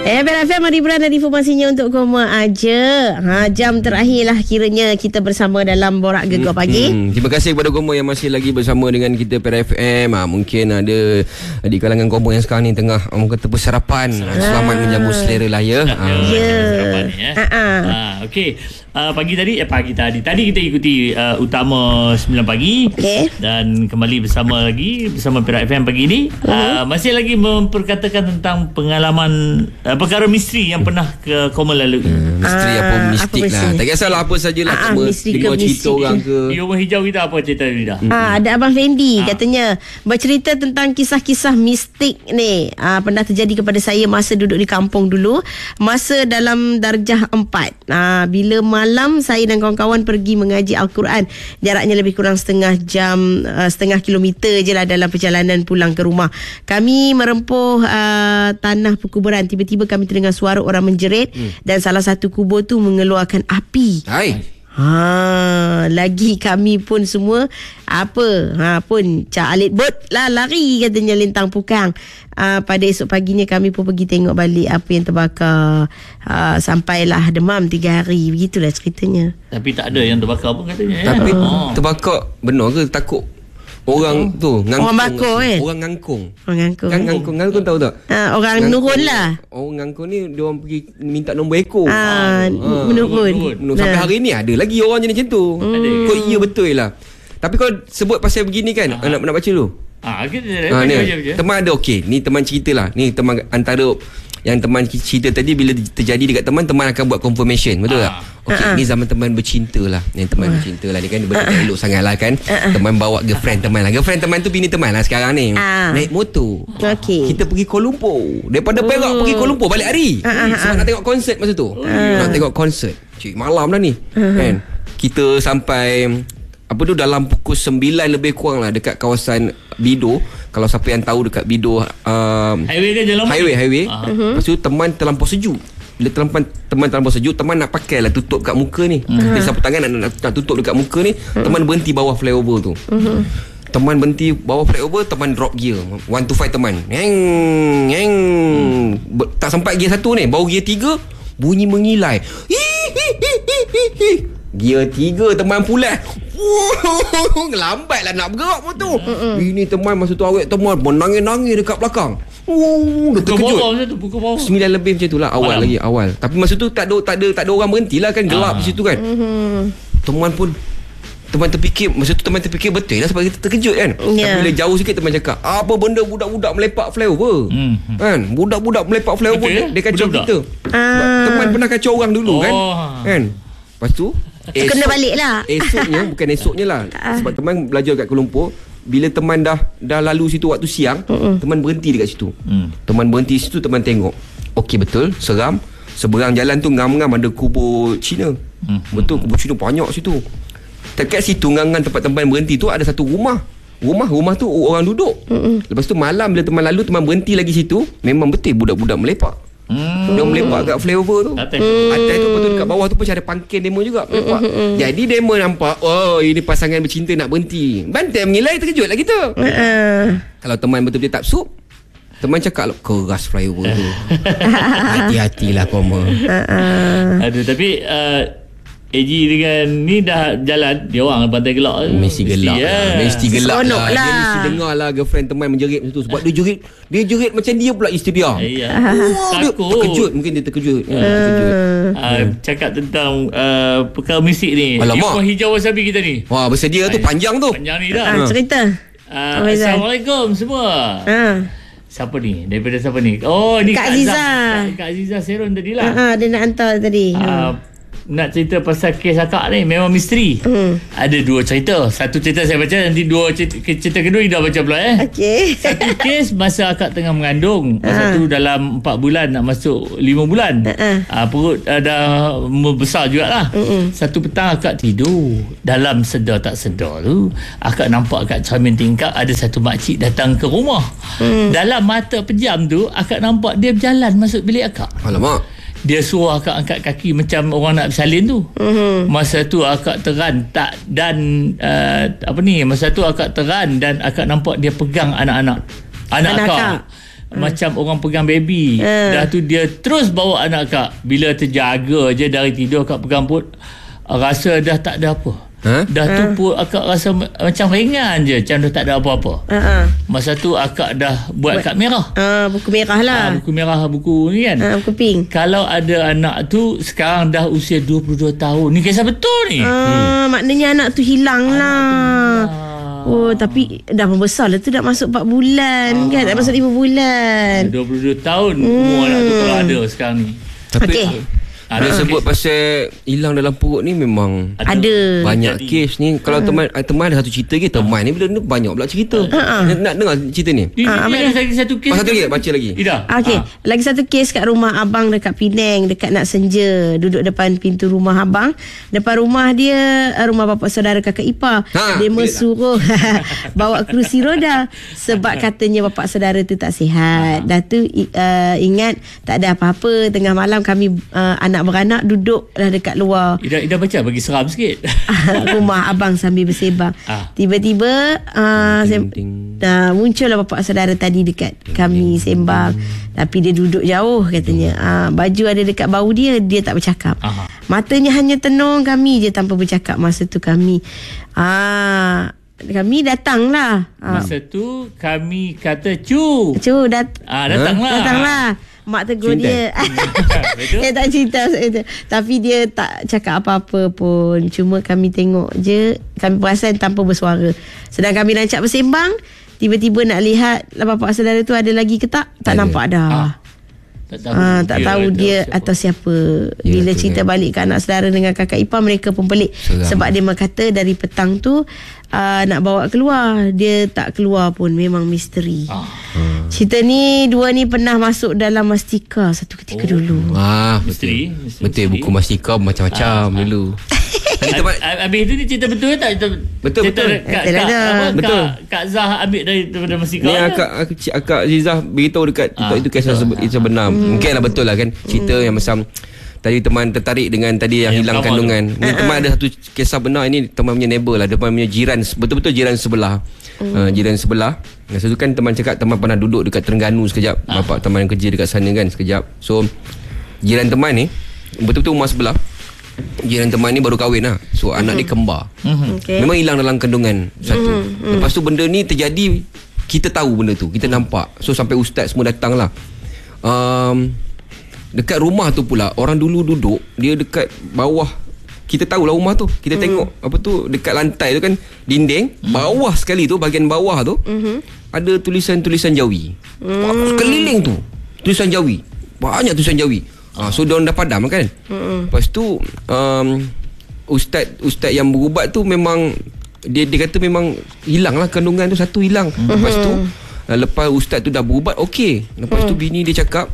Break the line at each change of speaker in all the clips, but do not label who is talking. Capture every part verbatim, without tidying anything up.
Eh, F M Mari Beran ada informasinya untuk Koma aja. Ha, jam terakhir lah kiranya kita bersama dalam Borak Gegar Pagi.
Hmm, terima kasih kepada Koma yang masih lagi bersama dengan kita Perak F M. Ha, mungkin ada di kalangan Koma yang sekarang ni tengah um, kata bersarapan. Ha. Selamat menjamu selera lah ya.
Ha. Ya.
Ya. Ha, ha. Okey. Uh, pagi tadi eh pagi tadi tadi kita ikuti uh, utama sembilan pagi
okay.
Dan kembali bersama lagi bersama Perak F M pagi ini uh, uh, masih lagi memperkatakan tentang pengalaman uh, perkara misteri yang pernah ke Koma lalu.
Hmm, misteri uh, apa mistik apa lah. Tak kisahlah apa sajalah,
uh,
cuma dengar cerita orang ke.
Di rumah hijau kita apa cerita ni dah?
Hmm. Uh, ada Abang Fendi uh. katanya bercerita tentang kisah-kisah mistik ni. Uh, pernah terjadi kepada saya masa duduk di kampung dulu, masa dalam darjah empat. Uh, bila malam saya dan kawan-kawan pergi mengaji Al-Quran, jaraknya lebih kurang setengah jam, uh, setengah kilometer je lah dalam perjalanan pulang ke rumah. Kami merempuh uh, tanah perkuburan. Tiba-tiba kami terdengar suara orang menjerit hmm. dan salah satu kubur tu mengeluarkan api.
Hai.
Ha, lagi kami pun semua apa ha pun cak alit bot lah lari katanya lintang pukang. Uh, pada esok paginya kami pun pergi tengok balik apa yang terbakar. Uh, sampailah demam tiga hari. Begitulah ceritanya.
Tapi tak ada yang terbakar pun katanya.
Tapi
ya?
oh. terbakar benar ke takut? Orang oh. tu ngangkung.
Orang bakar kan?
Orang ngangkung.
Orang ngangkung.
Kan ngangkung, ngangkung tahu tak?
Ha, orang ngangkung. Nurun lah.
Orang ngangkung ni dia orang pergi minta nombor ekor.
Ha, ha. menurun.
menurun. Sampai hari ni ada lagi orang jenis macam tu. Hmm. Kau iya betul lah. Tapi kau sebut pasal begini kan, uh-huh. nak nak baca dulu.
Ah, kita
ha, ni, teman ada okey. Ni teman cerita lah. Ni teman antara yang teman cerita tadi, bila terjadi dekat teman, teman akan buat confirmation. Betul tak? Okey, uh-huh. ni zaman teman bercinta lah. Ni teman uh. bercinta lah. Dia kan benda uh-uh. elok sangat lah kan. Uh-uh. Teman bawa girlfriend teman lah. Girlfriend teman tu bini teman lah sekarang ni. Uh. Naik motor.
Okay.
Kita pergi Kuala Lumpur. Daripada uh. Perak pergi Kuala Lumpur, balik hari. Uh-huh. Sebab nak tengok konsert masa tu. Uh. Nak tengok konsert. Cik, malam dah ni. Uh-huh. Kan? Kita sampai apa tu dalam pukul sembilan lebih kurang lah dekat kawasan Bido. Kalau siapa yang tahu dekat Bido, um,
highway ke jalan
highway ni? highway
uh-huh.
Lepas tu teman terlampau sejuk. Bila terlampau, teman terlampau sejuk, teman nak pakai lah tutup kat muka ni. uh-huh. Dia sapu tangan nak, nak, nak tutup dekat muka ni. uh-huh. Teman berhenti bawah flyover tu. uh-huh. Teman berhenti bawah flyover, teman drop gear one to five teman. Yang yang hmm. tak sampai gear satu ni, baru gear tiga bunyi mengilai. Gear tiga teman pulas. Lambatlah nak bergerak pun tu. Mm-mm. Ini teman masa tu awet teman menangis-nangis dekat belakang. Oh, dah terkejut. sembilan lebih macam itulah awal Malam. lagi awal. Tapi masa tu tak ada tak ada tak ada orang berhentilah kan, gelap ah. di situ kan. Mm-hmm. Teman pun teman terfikir masa tu teman terfikir betul lah sebab kita terkejut kan. Yeah. Tapi bila jauh sikit teman cakap, apa benda budak-budak melepak flyover. Mm-hmm. Kan? Budak-budak melepak flyover okay. dia, dia kacau budak-budak. kita. Ah. Teman pernah kacau orang dulu oh. kan. Kan? Lepas tu
esok, kena balik lah.
Esoknya bukan esoknya lah. Sebab teman belajar kat Kuala Lumpur. Bila teman dah dah lalu situ waktu siang, uh-uh. teman berhenti dekat situ. Mm. Teman berhenti situ, teman tengok. Okey betul, seram. Seberang jalan tu ngam-ngam ada kubur Cina. Mm. Betul, kubur Cina banyak situ. Dekat situ ngam-ngam tempat teman berhenti tu ada satu rumah. Rumah rumah tu orang duduk. Uh-uh. Lepas tu malam bila teman lalu, teman berhenti lagi situ, memang betul budak-budak melepak. Hmm. Dia melepak kat flyover tu. Atas hmm. Atas tu, lepas tu dekat bawah tu pun ada pangkin demo juga melepak. Hmm, hmm, hmm. Jadi demo nampak, oh ini pasangan bercinta nak berhenti. Bantai mengilai, terkejut lah kita. Hmm. Kalau teman betul-betul tak sup, teman cakap keras flyover tu. Hati-hatilah koma.
Aduh, tapi uh, A G dengan ni dah jalan, dia orang pantai gelak.
Mesti gelak mesti, lah. ya. Mesti gelak lah.
lah.
Dia mesti dengar lah girlfriend teman menjerit macam tu. Sebab dia jerit, dia jerit macam dia pula isteri dia.
Ya.
Oh, dia terkejut. Mungkin dia terkejut. Ya, terkejut.
Uh, hmm. Cakap tentang uh, perkara mistik ni. Alamak. Rumah hijau wasabi kita ni.
Wah, bersedia tu panjang tu.
Panjang ni dah.
Ha, cerita.
Uh, Assalamualaikum semua.
Ha.
Siapa ni? Daripada siapa ni? Oh, ni
Kak Aziza.
Kak Aziza Seron tadi lah.
Ha, dia nak hantar tadi.
Uh, nak cerita pasal kes akak ni memang misteri. Hmm. Ada dua cerita. Satu cerita saya baca, nanti dua cerita, cerita kedua Ida baca pula eh. Okey. Satu kes masa akak tengah mengandung. Masa tu dalam empat bulan nak masuk lima bulan. Uh-uh. Uh, perut uh, dah membesar jugalah. Uh-uh. Satu petang akak tidur. Dalam sedar tak sedar tu, akak nampak kat cermin tingkap ada satu makcik datang ke rumah. Hmm. Dalam mata pejam tu, akak nampak dia berjalan masuk bilik akak.
Alamak.
Dia suruh akak angkat kaki macam orang nak bersalin tu. Uh-huh. Masa tu akak teran tak dan uh, apa ni? Masa tu akak teran dan akak nampak dia pegang anak-anak. Anak, anak akak. macam orang pegang baby.
Uh.
Dah tu dia terus bawa anak akak. Bila terjaga je dari tidur akak pegang pun rasa dah tak ada apa.
Ha?
Dah tu pun akak rasa macam ringan je, macam dah tak ada apa-apa.
Uh-huh.
Masa tu akak dah buat, buat kad merah.
Uh, buku merah lah.
Uh, buku merah, buku ni kan.
Uh, buku pink.
Kalau ada anak tu sekarang dah usia dua puluh dua tahun. Ni kisah betul ni.
Uh, hmm. Maknanya anak tu hilang anak lah. Tu hilang. Oh, tapi dah membesar lah tu, dah masuk empat bulan ah. kan, dah masuk lima bulan.
dua puluh dua tahun hmm. umur anak tu kalau ada sekarang ni.
Tapi
okay.
Dia ha, sebut kes. pasal hilang dalam perut ni memang
ada
banyak kes ni. Kalau ha. teman teman ada satu cerita ke, teman ha. ni bila ni banyak pula cerita. Ha. Nak, nak dengar cerita ni?
Ha,
ada lagi satu kes.
Oh, satu lagi baca lagi.
Okey, ha. lagi satu kes kat rumah abang dekat Penang, dekat Nak Senja, duduk depan pintu rumah abang. Depan rumah dia, rumah bapa saudara kakak ipar. Ha. Dia mesuruh bawa kerusi roda sebab katanya bapa saudara tu tak sihat. Ha. Dah tu uh, ingat tak ada apa-apa, tengah malam kami uh, anak beranak duduk dah dekat luar.
Ida, Ida baca bagi seram sikit.
Rumah abang sambil bersembang. Ah. Tiba-tiba uh, ding, ding. Uh, muncullah bapa saudara tadi dekat ding, kami ding, sembang. Ding. Tapi dia duduk jauh katanya. Uh, baju ada dekat bau dia, dia tak bercakap. Aha. Matanya hanya tenung kami je tanpa bercakap. Masa tu kami uh, kami datanglah. Uh,
Masa tu kami kata cu.
Cu dat-
ah, datanglah.
Datanglah. Mak tegur cinta. Dia Dia tak cerita itu. Tapi dia tak cakap apa-apa pun. Cuma kami tengok je, kami perasan tanpa bersuara. Sedang kami rancak bersembang, tiba-tiba nak lihat lah bapa saudara tu ada lagi ke tak, tak ada. Nampak dah. Ah. Tak tahu, ah, tak dia, tahu dia siapa. Atau siapa. Ya, bila cerita kan. Balik ke anak saudara dengan kakak ipar, mereka pun pelik. Seram. Sebab dia berkata dari petang tu uh, nak bawa keluar, dia tak keluar pun. Memang misteri. ah. hmm. Cerita ni, dua ni pernah masuk dalam Mastika satu ketika oh. dulu.
ah, Betul misteri. Betul, buku Mastika macam-macam ah. dulu.
Habis tu ni cerita betul tak?
Betul
cerita
betul.
Kak, Kak, apa, betul. Kak, Kak Zah ambil dari daripada Mastika.
Ni akak akak Zizah beritahu dekat ah, itu kisah sebenar. Hmm. Mungkin lah betul lah kan. Cerita hmm. yang macam tadi teman tertarik dengan tadi yang, yang hilang kandungan. Ni teman ada satu kisah benar. Ini teman punya neighbor lah, teman punya jiran, betul-betul jiran sebelah. Hmm. Uh, jiran sebelah. Masa tu kan teman cakap teman pernah duduk dekat Terengganu sekejap. Ah. Bapak teman kerja dekat sana kan sekejap. So jiran teman ni betul-betul rumah sebelah. Jiran teman ni baru kahwin lah. So mm-hmm. anak dia kembar. Mm-hmm. Okay. Memang hilang dalam kandungan satu. Mm-hmm. Lepas tu benda ni terjadi, kita tahu benda tu, kita nampak. So sampai ustaz semua datang lah. um, Dekat rumah tu pula, orang dulu duduk, dia dekat bawah. Kita tahulah rumah tu, kita mm. tengok apa tu, dekat lantai tu kan, dinding, mm. bawah sekali tu, bahagian bawah tu, mm-hmm. ada tulisan-tulisan Jawi. mm. Keliling tu tulisan Jawi, banyak tulisan Jawi. Ah, so diorang dah padam kan. Mm-hmm. Lepas tu um, Ustaz Ustaz yang berubat tu memang Dia dia kata memang hilang lah kandungan tu, satu hilang. Mm-hmm. Lepas tu uh, lepas Ustaz tu dah berubat, okey. Lepas mm. tu bini dia cakap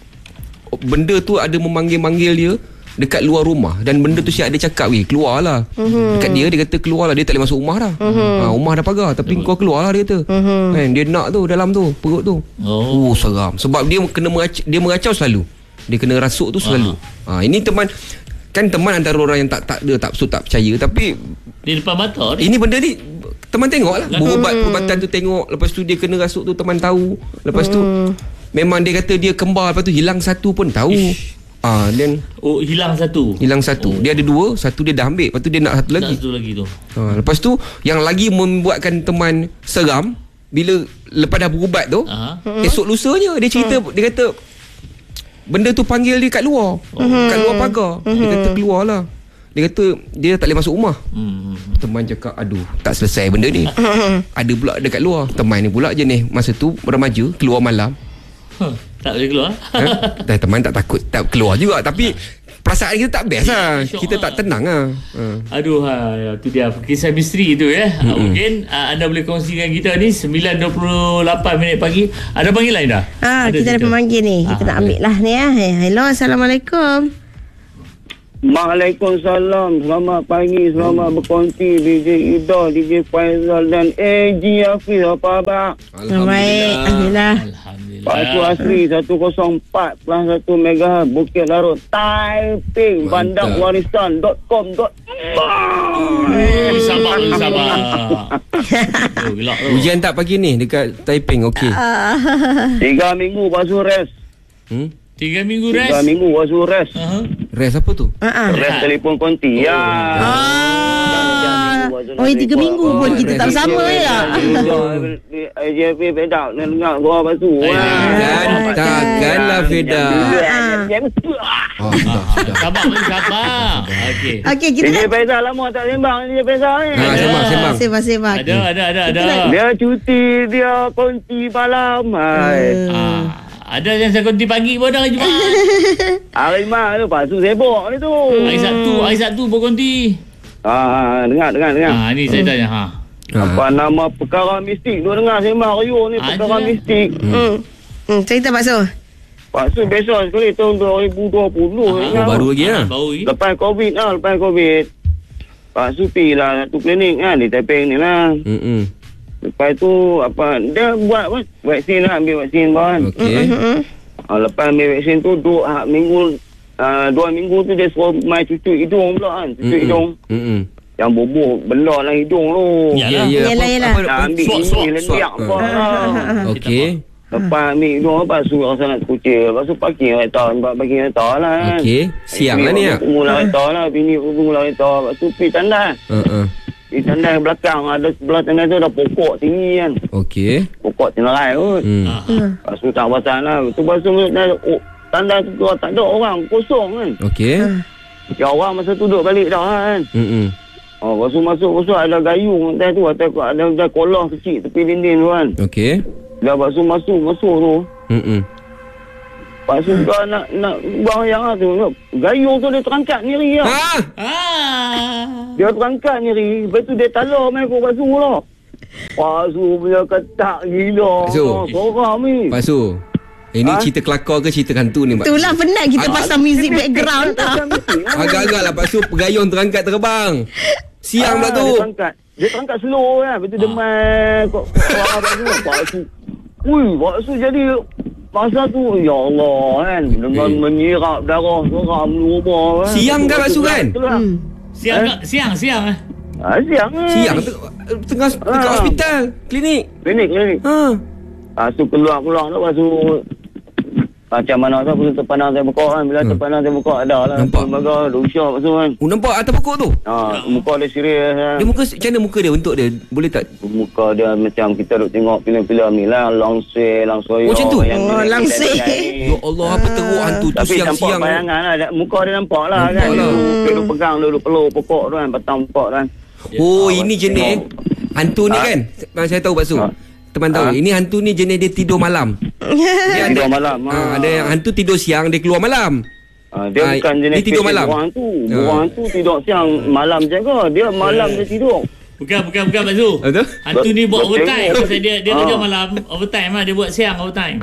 benda tu ada memanggil-manggil dia dekat luar rumah. Dan benda tu siap dia cakap, weh keluar lah. Mm-hmm. Dekat dia, dia kata keluar lah. Dia tak boleh masuk rumah dah. Mm-hmm. ha, Rumah dah pagar, tapi mm-hmm. kau keluar lah dia kata. Mm-hmm. kan, Dia nak tu dalam tu, perut tu. Oh, oh seram. Sebab dia kena meracau, dia meracau selalu. Dia kena rasuk tu selalu. Ha, ini teman, kan teman antara orang yang tak tak dia tak tak percaya, tapi
di depan mata ni. Ini
benda ni teman tengok lah. Berubat perubatan tu tengok, lepas tu dia kena rasuk tu teman tahu. Lepas tu hmm. memang dia kata dia kembar, lepas tu hilang satu pun tahu. Ah, then
oh hilang satu.
Hilang satu. Oh. Dia ada dua, satu dia dah ambil, lepas tu dia nak satu lagi.
Satu lagi tu.
Ha, lepas tu yang lagi membuatkan teman seram, bila lepas dah berubat tu, uh-huh. esok lusanya dia cerita, uh-huh. dia kata benda tu panggil dia kat luar. Uh-huh. Kat luar pagar. Uh-huh. Dia kata keluar lah. Dia kata dia tak boleh masuk rumah. Uh-huh. Teman cakap, aduh, tak selesai benda ni. Uh-huh. Ada pula dekat luar. Teman ni pula jenis masa tu remaja, keluar malam.
Huh, tak boleh keluar.
Ha? Teman tak takut tak keluar juga, tapi perasaan kita tak best lah. Kita tak tenang lah. Ha.
Aduh, ha, tu dia kisah misteri tu ya. Mm-hmm. Mungkin uh, anda boleh kongsi dengan kita ni sembilan dua puluh lapan minit pagi. Ada panggilan dah?
Ha, ada kita ada pemanggil ni. Kita ha, nak ambil lah ni ya. Hello, Assalamualaikum.
Waalaikumsalam. Selamat pagi, selamat hmm. berkongsi D J Ida, D J Faizal dan A G Hafiz. Apa khabar?
Alhamdulillah. Alhamdulillah.
Alhamdulillah.
Pak Su Asri seratus empat plus satu megahertz Bukit Larut Taiping Bandar Warisan dot com dot
Oh, sabar, sabar. Oh, gelak tu.
Hujan tak pagi ni dekat Taiping? Okey.
Tiga minggu Pak Su rest.
Hmm?
Tiga minggu rest.
Tiga minggu Pak Su rest.
Uh-huh.
Rest apa tu?
Ah.
Rest telefon konti. Ya.
Oh, tiga minggu pun kita tak sama ya.
J P Pedak nak dengar suara Pak Su.
Kan takkanlah Feda. Oh, sudah, sudah.
Sabar, sabar. Okey.
Okey, kita
J P Pedak lama tak sembang J P Pedak ni.
Ha, sembang, sembang.
Sembang-sembang.
Ada, ada, ada, ada.
Dia cuti, dia konti malam. Hai.
Ah, ada yang saya konti pagi pun dah hari Jumaat.
Hari Mak tu Pak Su sibuk ni tu.
Hari Sabtu, hari Sabtu pun konti.
Ah, dengar, dengar, dengar.
Ah, ni saya tanya. Ha.
Apa nama perkara mistik tu dengar sembang Ryu ni perkara
Ada.
mistik.
Hmm. Hmm, cerita Pak Su.
Pak Su besok sekali tahun dua ribu dua puluh.
Oh, baru lagi lah.
Baru lagi.
Lepas Covid lah, lepas Covid. Pak Su pergi lah satu klinik kan di Taiping ni lah.
Hmm.
Lepas tu apa dia buat apa? Vaksin lah, ambil vaksin kan.
Okey.
Hmm.
Ah, lepas ambil vaksin tu dua minggu uh, dua minggu tu dia suruh main cucuk hidung pula kan. Cucuk hidung.
Hmm.
Yang bubuk belah dalam hidung tu.
Ya,
Yalah.
ya.
Yalah, yalah.
Apa,
Nak
apa,
ambil
Swap,
ini
swap,
lendiak
swap.
apa lah.
Okey.
Lepas ambil hidung apa su rasa nak kucing. Lepas tu parking kereta, parking kereta lah kan.
Okey. Siang lah ni lah.
Mula kereta lah, bini pun mula kereta. Lepas tu pergi tandai.
Uh-uh.
Di tandai belakang ada sebelah tandai tu ada pokok tinggi kan.
Okey.
Pokok tenerai kot.
Hmm.
Ah.
Lepas tu tak pasal lah. Lepas tu oh, tandai tu tak ada orang, kosong kan.
Okey.
Ya orang masa tu duduk balik dah kan.
Hmm.
Oh, lepas tu masuk, masuk ada gayung atas tu. Atas tu ada, ada kolah kecil tepi dinding tu kan.
Okey.
Dah lepas tu masuk, masuk tu.
Hmm.
Lepas tu kau nak, nak buang yang lah tu. Gayung tu dia terangkat nyeri lah.
Ha?
Ah.
Dia terangkat nyeri. Lepas tu dia talar main kot Pak Su lah. Pak Su punya ketak gila.
Pak Su.
Seorang ni.
Pak Su. Ini
Ha?
cerita kelakar ke cerita hantu ni, Pak?
Itulah penat kita pasang muzik background tau.
Agak-agak lah Pak Su pegayung terangkat terbang. Siang pula
Ah,
tu.
Dia terangkat. Dia terangkat slow kan. Lepas tu dia main kok suara Pak Su. Pak Su. Ui, Pak Su jadi masa tu ya Allah kan. Dengan
Eh.
menyirap darah seorang rumah kan.
Siang kan Pak Su kan?
Hmm.
Siang
Eh?
ke? Siang, siang eh.
Ha, siang kan.
Siang teng- tengah dekat
Ah.
hospital, klinik.
Klinik, klinik.
Ha.
Lepas tu keluar-keluar tu. Lepas tu macam mana tu Lepas tu terpandang tembokok kan. Bila
Hmm.
terpandang tembokok ada lah.
Nampak?
Lembaga dusyak Lepas tu kan.
Oh, nampak atas pokok tu?
Ha, muka dia serius kan.
Dia muka macam mana muka dia bentuk dia? Boleh tak?
Muka dia macam kita duk tengok filem-filem ni lah. Langsir, langsoyo.
Oh, macam tu?
yang
Oh,
ni-
langsir.
ni-
Ya Allah, apa teruk hantu tu
Tapi nampak
siang-siang.
bayangan lah. Muka dia nampak lah
Nampak
kan.
lah.
Dia duk pegang, dia duk peluk pokok tu kan. Petang pokok kan.
Oh,
Ya,
ini
awak
jenis
tengok.
hantu ni
Ha?
kan? Memang saya tahu Pak Su.
Ha?
Teman tahu.
Ha?
Ini hantu ni jenis dia tidur malam. Dia
Tidur malam.
Ha, ada yang hantu tidur siang, dia keluar malam.
Ha, dia
Ah,
bukan jenis
dia tidur
spesies
malam.
Orang tu.
Ah.
Orang tu tidur siang, malam jaga. Dia malam dia tidur.
Bukan, bukan, bukan Pak Zu.
Betul?
Hantu ni buat
Betul.
overtime. Pasal dia dia
Ah.
kerja malam, overtime lah. Dia buat siang, overtime.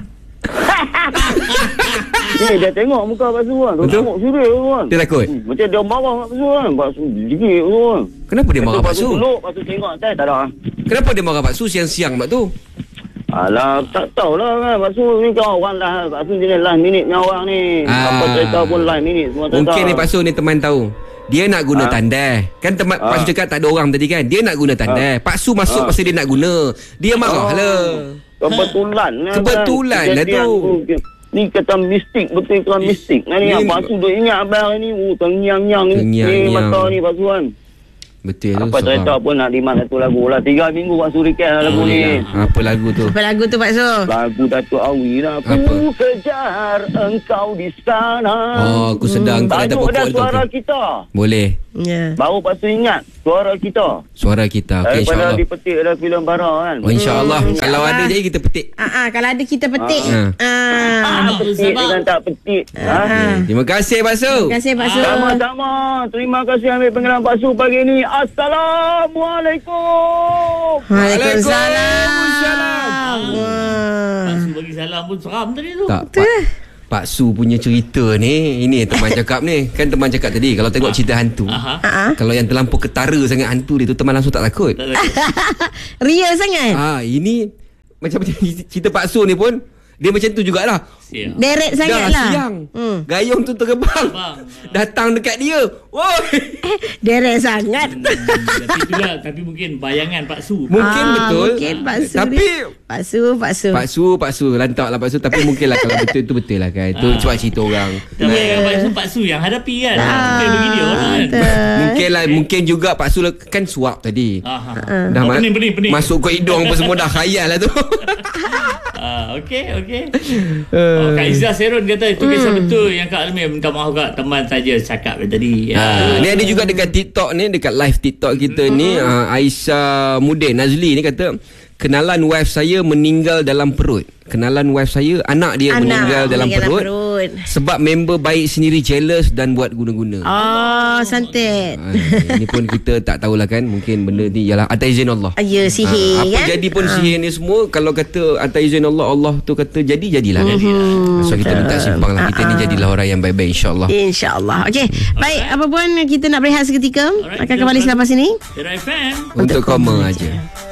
Ni dia tengok muka Pak Su kan. Dia
Betul?
tengok serius tu kan.
Dia takut?
Hmm, macam dia marah Pak Su kan. Pak Su gigit tu kan.
Kenapa dia marah Pak Su?
Peluk, Pak Su tengok atas tak ada.
Kenapa dia marah Pak Su siang-siang Pak tu?
Alah, tak tahulah kan. Pak Su ni kau orang lah. Pak Su jenis last minute ni orang ni.
Ah.
Apa cerita pun last minute semua cerita.
Mungkin ni Pak Su ni teman tahu. Dia nak guna
Ah.
tandai. Kan teman
Ah.
Pak Su cakap tak ada orang tadi kan. Dia nak guna tandai. Pak Su masuk
Ah.
masa dia nak guna. Dia marah
Ah.
lah.
Kebetulan lah,
Kebetulan
kan.
lah
Kejadian
tu.
Ni kata mistik, betul kata mistik. Nah, ni
Ni-
apa tu duk ingat abang ni. Oh, tengyang-nyang ni. Ni
Tengyang-nyang.
mata ni Pak Su kan.
Betul tu.
Apa cerita pun nak dimat satu lagu lah. Tiga minggu Pak Su record lagu ni.
Apa lagu tu?
Apa lagu tu Pak Su?
Lagu Datuk Awi lah.
Apa?
Ku kejar engkau di sana.
Oh, aku sedang tak ada
Tajuk
pokok
dah
tu.
suara
Okey.
kita.
Boleh.
Ya.
Baru Pak Su ingat suara kita.
Suara kita. Okey,
Daripada
insyaAllah.
dipetik ada filem bara kan.
Oh, insyaAllah.
Hmm,
Kalau
insyaAllah.
ada je kita petik.
Ah, ah, kalau ada kita petik.
Ah.
Ah.
Sabar,
Petik
sabar.
dengan tak petik. Ha?
Ah.
Terima kasih Pak Su.
Terima kasih Pak Su.
Sama-sama. Terima kasih ambil pengalaman Pak Su pagi ni. Assalamualaikum.
Waalaikumsalam.
Waalaikumsalam.
Wah.
Pak Su bagi salam pun seram tadi tu.
Tak, Pak, Pak Su punya cerita ni, ini teman cakap ni. Kan teman cakap tadi, kalau tengok cerita hantu,
Aha.
Ah, ah.
kalau yang terlampau ketara sangat hantu dia tu, teman langsung tak takut.
Tak takut.
Real sangat.
Ah, ini macam macam cerita Pak Su ni pun Dia macam tu jugalah.
Siang.
Deret sangat
Dah
lah.
siang.
Hmm.
Gayung tu terbang.
Terbang.
Datang dekat dia. Woi.
Deret sangat.
Hmm, tapi itulah, tapi mungkin bayangan Pak Su.
Mungkin
Ah,
betul.
Mungkin Pak Su
Tapi
ni. Pak Su, Pak Su.
Pak Su, Pak Su lantak lah Pak Su. Tapi mungkin lah kalau betul tu betul lah kan. Itu
Ah.
cuba cerita orang.
Tapi
Ya.
Pak Su, Pak Su yang hadapi kan.
Ah,
Mungkin bagi dia orang kan.
betul.
Mungkin lah, mungkin juga Pak Su kan suap tadi.
Ah,
Dah
oh,
ma-
pening, pening, pening.
masuk ke hidung apa semua dah khayal lah tu.
Ah, okey, okey. Oh, Kak Izzah Serun kata itu kisah betul yang Kak Almi minta maaf kat teman saja cakap tadi.
Ha, ni ada juga dekat TikTok ni, dekat live TikTok kita ni, uh, Aisyah Mudin Nazli ni kata, kenalan wife saya meninggal dalam perut. Kenalan wife saya, anak dia
Anak
meninggal dalam
meninggal
perut,
dalam perut.
sebab member baik sendiri jealous dan buat guna-guna.
Oh, santet.
Ha, ini pun kita tak tahulah kan. Mungkin benda ni ialah atas izin Allah.
Ya, sihir
Ha, apa
kan.
jadi pun sihir ni semua, kalau kata atas izin Allah, Allah tu kata jadi, jadilah kan. So kita minta simpang lah. Kita ni jadilah orang yang baik-baik, insyaAllah.
InsyaAllah. Okey. Baik, apa pun kita nak berehat seketika.
Alright,
Akan
kita
kembali
lepas-
selepas ini.
Era F M.
Untuk koma aja.